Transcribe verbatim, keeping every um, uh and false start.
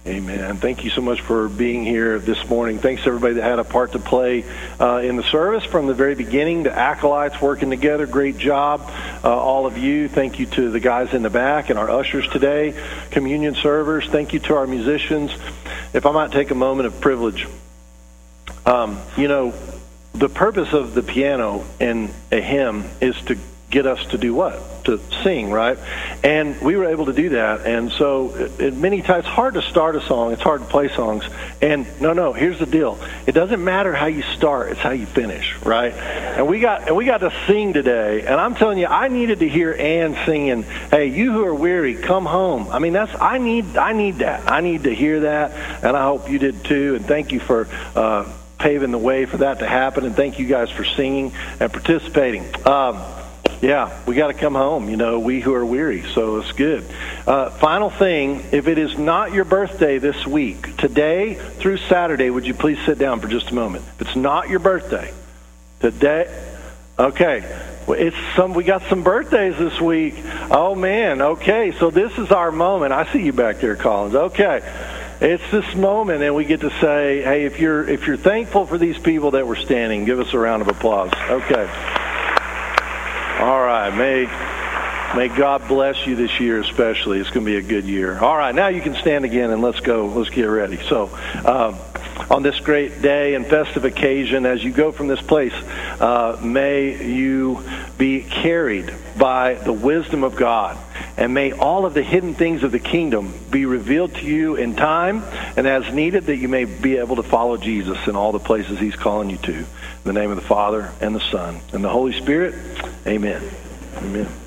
Amen. Thank you so much for being here this morning. Thanks to everybody that had a part to play uh, in the service from the very beginning. The acolytes working together, great job. Uh, all of you, thank you to the guys in the back and our ushers today, communion servers. Thank you to our musicians. If I might take a moment of privilege, um, you know, the purpose of the piano in a hymn is to get us to do what? To sing, right? And we were able to do that. And so it, it, many times it's hard to start a song. It's hard to play songs. And no, no, here's the deal. It doesn't matter how you start. It's how you finish, right? And we got and we got to sing today. And I'm telling you, I needed to hear Ann singing, "Hey, you who are weary, come home." I mean, that's I need I need that. I need to hear that. And I hope you did too. And thank you for uh, paving the way for that to happen. And thank you guys for singing and participating. Um, Yeah, we got to come home, you know, we who are weary, so it's good. Uh, final thing, if it is not your birthday this week, today through Saturday, would you please sit down for just a moment? If it's not your birthday, today, okay, well, it's some. We got some birthdays this week. Oh, man, okay, so this is our moment. I see you back there, Collins. Okay. It's this moment, and we get to say, hey, if you're if you're thankful for these people that were standing, give us a round of applause. Okay. All right, may may God bless you this year especially. It's going to be a good year. All right, now you can stand again and let's go. Let's get ready. So um, on this great day and festive occasion, as you go from this place, uh, may you be carried by the wisdom of God. And may all of the hidden things of the kingdom be revealed to you in time and as needed, that you may be able to follow Jesus in all the places he's calling you to. In the name of the Father, and the Son, and the Holy Spirit, amen. Amen.